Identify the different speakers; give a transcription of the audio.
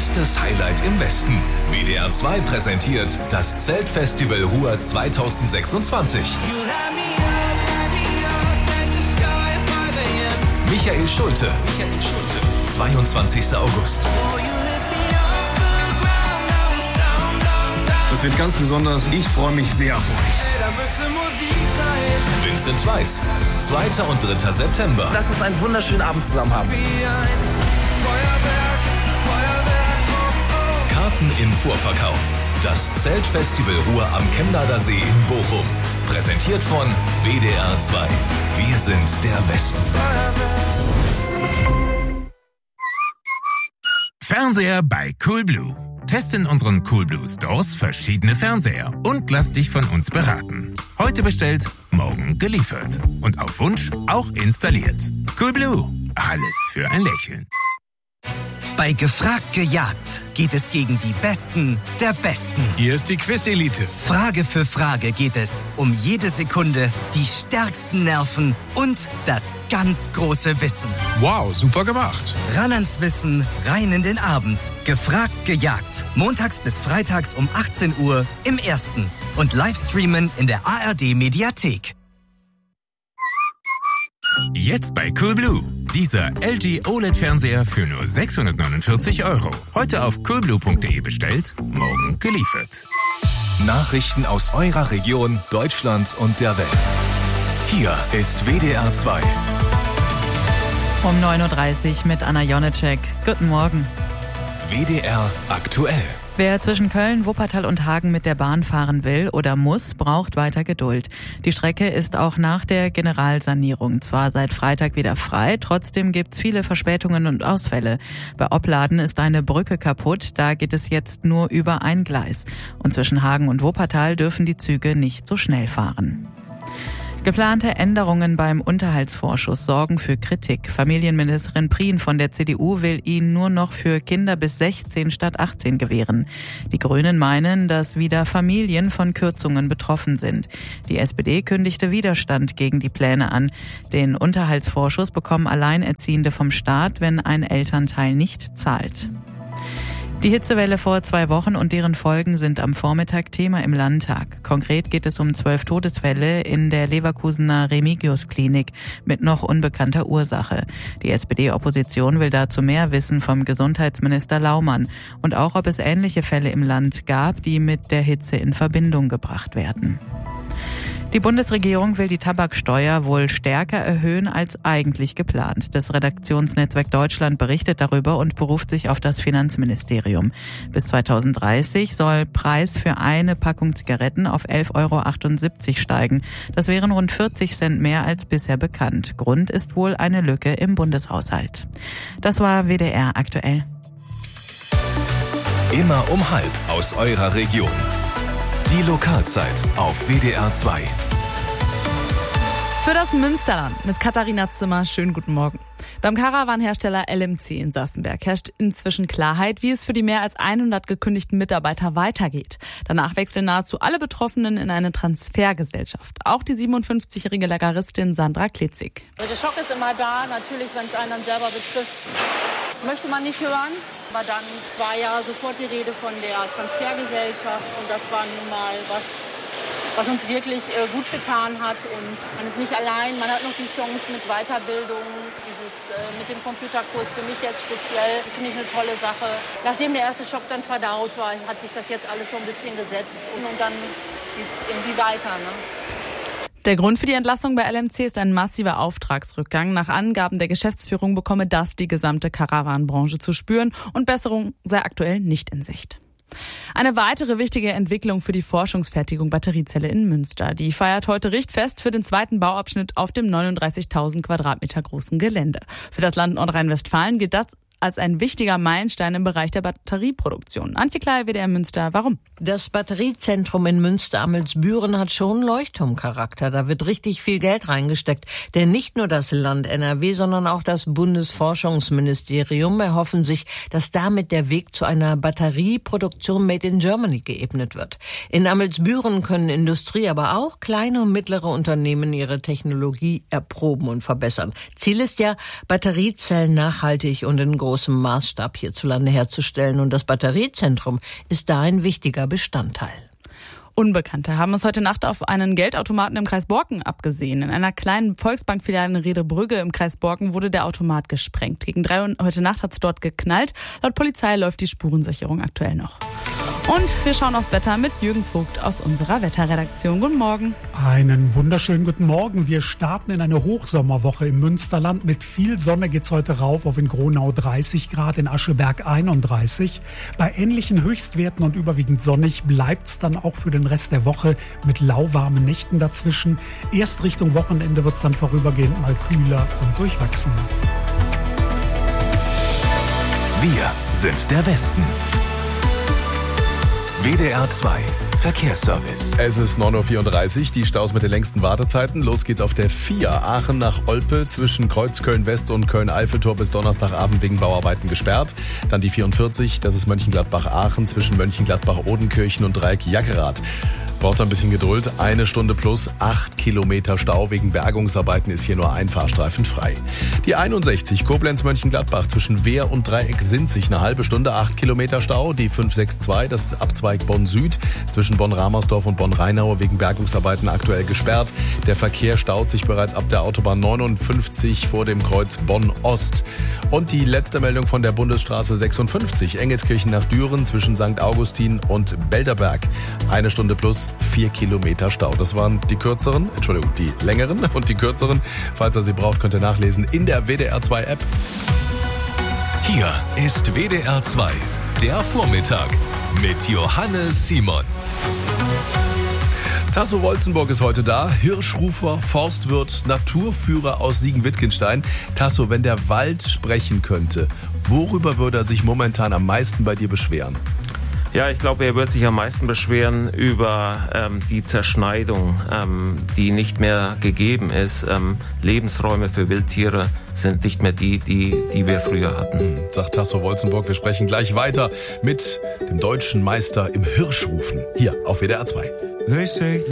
Speaker 1: Bestes Highlight im Westen. WDR 2 präsentiert das Zeltfestival Ruhr 2026. Michael Schulte. 22. August.
Speaker 2: Das wird ganz besonders. Ich freue mich sehr auf euch.
Speaker 1: Vincent Weiss. 2. und 3. September.
Speaker 3: Lass uns einen wunderschönen Abend zusammen haben.
Speaker 1: Karten im Vorverkauf. Das Zeltfestival Ruhr am Chemnader See in Bochum. Präsentiert von WDR 2. Wir sind der Westen.
Speaker 4: Fernseher bei Coolblue. Teste in unseren Coolblue Stores verschiedene Fernseher und lass dich von uns beraten. Heute bestellt, morgen geliefert. Und auf Wunsch auch installiert. Coolblue. Alles für ein Lächeln.
Speaker 5: Bei Gefragt gejagt geht es gegen die Besten der Besten.
Speaker 2: Hier ist die Quiz-Elite.
Speaker 5: Frage für Frage geht es um jede Sekunde, die stärksten Nerven und das ganz große Wissen.
Speaker 2: Wow, super gemacht.
Speaker 5: Ran ans Wissen, rein in den Abend. Gefragt gejagt. Montags bis freitags um 18 Uhr im Ersten. Und Livestreamen in der ARD-Mediathek.
Speaker 4: Jetzt bei Coolblue. Dieser LG OLED-Fernseher für nur 649 €. Heute auf coolblue.de bestellt, morgen geliefert.
Speaker 1: Nachrichten aus eurer Region, Deutschland und der Welt. Hier ist WDR 2.
Speaker 6: Um 9.30 Uhr mit Anna Jonecek. Guten Morgen.
Speaker 1: WDR aktuell.
Speaker 6: Wer zwischen Köln, Wuppertal und Hagen mit der Bahn fahren will oder muss, braucht weiter Geduld. Die Strecke ist auch nach der Generalsanierung zwar seit Freitag wieder frei, trotzdem gibt's viele Verspätungen und Ausfälle. Bei Opladen ist eine Brücke kaputt, da geht es jetzt nur über ein Gleis. Und zwischen Hagen und Wuppertal dürfen die Züge nicht so schnell fahren. Geplante Änderungen beim Unterhaltsvorschuss sorgen für Kritik. Familienministerin Prien von der CDU will ihn nur noch für Kinder bis 16 statt 18 gewähren. Die Grünen meinen, dass wieder Familien von Kürzungen betroffen sind. Die SPD kündigte Widerstand gegen die Pläne an. Den Unterhaltsvorschuss bekommen Alleinerziehende vom Staat, wenn ein Elternteil nicht zahlt. Die Hitzewelle vor 2 Wochen und deren Folgen sind am Vormittag Thema im Landtag. Konkret geht es um 12 Todesfälle in der Leverkusener Remigius-Klinik mit noch unbekannter Ursache. Die SPD-Opposition will dazu mehr wissen vom Gesundheitsminister Laumann und auch, ob es ähnliche Fälle im Land gab, die mit der Hitze in Verbindung gebracht werden. Die Bundesregierung will die Tabaksteuer wohl stärker erhöhen als eigentlich geplant. Das Redaktionsnetzwerk Deutschland berichtet darüber und beruft sich auf das Finanzministerium. Bis 2030 soll Preis für eine Packung Zigaretten auf 11,78 € steigen. Das wären rund 40 Cent mehr als bisher bekannt. Grund ist wohl eine Lücke im Bundeshaushalt. Das war WDR aktuell.
Speaker 1: Immer um 12:30 aus eurer Region. Die Lokalzeit auf WDR 2.
Speaker 7: Für das Münsterland mit Katharina Zimmer. Schönen guten Morgen. Beim Caravan-Hersteller LMC in Sassenberg herrscht inzwischen Klarheit, wie es für die mehr als 100 gekündigten Mitarbeiter weitergeht. Danach wechseln nahezu alle Betroffenen in eine Transfergesellschaft. Auch die 57-jährige Lageristin Sandra Klitzig.
Speaker 8: Der Schock ist immer da, natürlich, wenn es einen dann selber betrifft. Möchte man nicht hören. Aber dann war ja sofort die Rede von der Transfergesellschaft und das war nun mal was uns wirklich gut getan hat. Und man ist nicht allein, man hat noch die Chance mit Weiterbildung, mit dem Computerkurs für mich jetzt speziell, finde ich eine tolle Sache. Nachdem der erste Schock dann verdaut war, hat sich das jetzt alles so ein bisschen gesetzt und dann geht es irgendwie weiter, ne?
Speaker 7: Der Grund für die Entlassung bei LMC ist ein massiver Auftragsrückgang. Nach Angaben der Geschäftsführung bekomme das die gesamte Caravan-Branche zu spüren und Besserung sei aktuell nicht in Sicht. Eine weitere wichtige Entwicklung für die Forschungsfertigung Batteriezelle in Münster. Die feiert heute Richtfest für den zweiten Bauabschnitt auf dem 39.000 Quadratmeter großen Gelände. Für das Land Nordrhein-Westfalen gilt das als ein wichtiger Meilenstein im Bereich der Batterieproduktion. Antje Klein, WDR Münster. Warum?
Speaker 9: Das Batteriezentrum in Münster-Amelsbüren hat schon Leuchtturmcharakter. Da wird richtig viel Geld reingesteckt. Denn nicht nur das Land NRW, sondern auch das Bundesforschungsministerium erhoffen sich, dass damit der Weg zu einer Batterieproduktion made in Germany geebnet wird. In Amelsbüren können Industrie, aber auch kleine und mittlere Unternehmen ihre Technologie erproben und verbessern. Ziel ist ja, Batteriezellen nachhaltig und in großem Maßstab hierzulande herzustellen. Und das Batteriezentrum ist da ein wichtiger Bestandteil.
Speaker 7: Unbekannte haben es heute Nacht auf einen Geldautomaten im Kreis Borken abgesehen. In einer kleinen Volksbankfiliale in Riederbrügge im Kreis Borken wurde der Automat gesprengt. Gegen 3 Uhr heute Nacht hat es dort geknallt. Laut Polizei läuft die Spurensicherung aktuell noch. Und wir schauen aufs Wetter mit Jürgen Vogt aus unserer Wetterredaktion. Guten Morgen.
Speaker 10: Einen wunderschönen guten Morgen. Wir starten in eine Hochsommerwoche im Münsterland. Mit viel Sonne geht's heute rauf auf in Gronau 30 Grad, in Ascheberg 31. Bei ähnlichen Höchstwerten und überwiegend sonnig bleibt's dann auch für den Rest der Woche mit lauwarmen Nächten dazwischen. Erst Richtung Wochenende wird's dann vorübergehend mal kühler und durchwachsener.
Speaker 1: Wir sind der Westen. WDR 2 Verkehrsservice.
Speaker 11: Es ist 9.34 Uhr, die Staus mit den längsten Wartezeiten. Los geht's auf der 4 Aachen nach Olpe zwischen Kreuz Köln-West und Köln-Eiffeltor bis Donnerstagabend wegen Bauarbeiten gesperrt. Dann die 44, das ist Mönchengladbach-Aachen zwischen Mönchengladbach-Odenkirchen und Dreieck Jackerath. Braucht ein bisschen Geduld. 1 Stunde plus 8 Kilometer Stau. Wegen Bergungsarbeiten ist hier nur ein Fahrstreifen frei. Die 61 Koblenz-Mönchengladbach zwischen Wehr und Dreieck Sinzig eine halbe Stunde, 8 Kilometer Stau. Die 562, das ist Abzweig Bonn-Süd zwischen Bonn-Ramersdorf und Bonn-Rheinau wegen Bergungsarbeiten aktuell gesperrt. Der Verkehr staut sich bereits ab der Autobahn 59 vor dem Kreuz Bonn-Ost. Und die letzte Meldung von der Bundesstraße 56, Engelskirchen nach Düren zwischen St. Augustin und Belderberg. 1 Stunde plus 4 Kilometer Stau. Das waren die längeren und die kürzeren. Falls ihr sie braucht, könnt ihr nachlesen in der WDR 2 App.
Speaker 1: Hier ist WDR 2, der Vormittag mit Johannes Simon.
Speaker 11: Tasso Wolzenburg ist heute da, Hirschrufer, Forstwirt, Naturführer aus Siegen-Wittgenstein. Tasso, wenn der Wald sprechen könnte, worüber würde er sich momentan am meisten bei dir beschweren?
Speaker 12: Ja, ich glaube, er wird sich am meisten beschweren über die Zerschneidung, die nicht mehr gegeben ist. Lebensräume für Wildtiere sind nicht mehr die wir früher hatten.
Speaker 11: Sagt Tasso Wolzenburg. Wir sprechen gleich weiter mit dem deutschen Meister im Hirschrufen hier auf WDR 2.